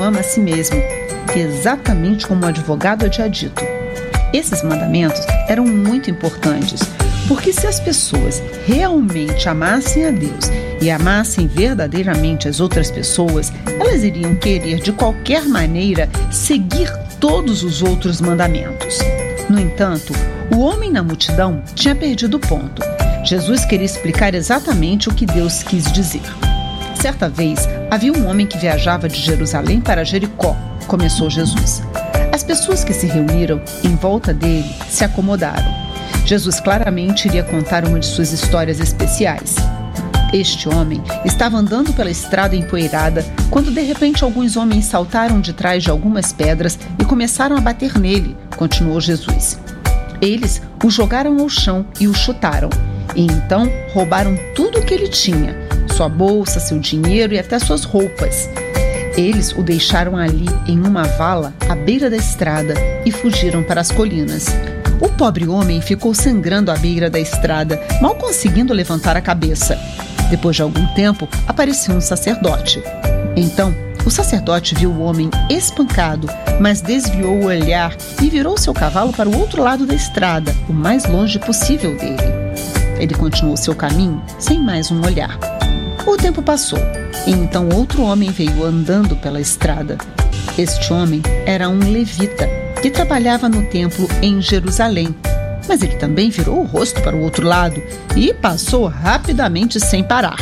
ama a si mesmo, exatamente como o advogado havia dito. Esses mandamentos eram muito importantes, porque se as pessoas realmente amassem a Deus e amassem verdadeiramente as outras pessoas, elas iriam querer de qualquer maneira seguir todos os outros mandamentos. No entanto, o homem na multidão tinha perdido o ponto. Jesus queria explicar exatamente o que Deus quis dizer. Certa vez, havia um homem que viajava de Jerusalém para Jericó, começou Jesus. As pessoas que se reuniram em volta dele se acomodaram. Jesus claramente iria contar uma de suas histórias especiais. Este homem estava andando pela estrada empoeirada quando de repente alguns homens saltaram de trás de algumas pedras e começaram a bater nele, continuou Jesus. Eles o jogaram ao chão e o chutaram, e então roubaram tudo o que ele tinha, sua bolsa, seu dinheiro e até suas roupas. Eles o deixaram ali em uma vala à beira da estrada e fugiram para as colinas. O pobre homem ficou sangrando à beira da estrada, mal conseguindo levantar a cabeça. Depois de algum tempo, apareceu um sacerdote. Então, o sacerdote viu o homem espancado, mas desviou o olhar e virou seu cavalo para o outro lado da estrada, o mais longe possível dele. Ele continuou seu caminho sem mais um olhar. O tempo passou, e então outro homem veio andando pela estrada. Este homem era um levita, que trabalhava no templo em Jerusalém. Mas ele também virou o rosto para o outro lado e passou rapidamente sem parar.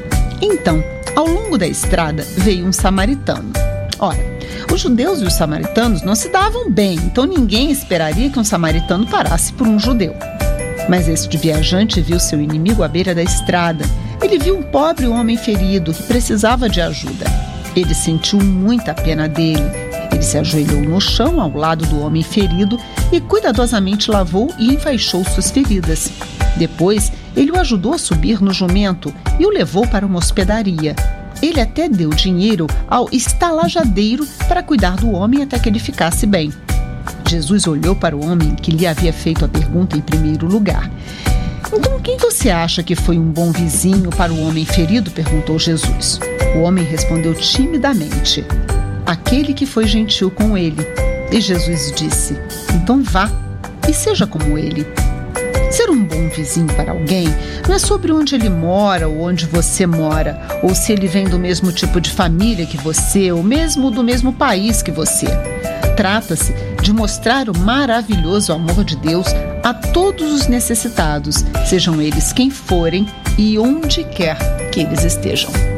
Então, ao longo da estrada, veio um samaritano. Ora, os judeus e os samaritanos não se davam bem, então ninguém esperaria que um samaritano parasse por um judeu. Mas este viajante viu seu inimigo à beira da estrada. Ele viu um pobre homem ferido que precisava de ajuda. Ele sentiu muita pena dele. Ele se ajoelhou no chão ao lado do homem ferido e cuidadosamente lavou e enfaixou suas feridas. Depois, ele o ajudou a subir no jumento e o levou para uma hospedaria. Ele até deu dinheiro ao estalajadeiro para cuidar do homem até que ele ficasse bem. Jesus olhou para o homem que lhe havia feito a pergunta em primeiro lugar. Então, quem você acha que foi um bom vizinho para o homem ferido? Perguntou Jesus. O homem respondeu timidamente: aquele que foi gentil com ele. E Jesus disse: então vá e seja como ele. Ser um bom vizinho para alguém não é sobre onde ele mora ou onde você mora, ou se ele vem do mesmo tipo de família que você, ou mesmo do mesmo país que você. Trata-se de mostrar o maravilhoso amor de Deus a todos os necessitados, sejam eles quem forem e onde quer que eles estejam.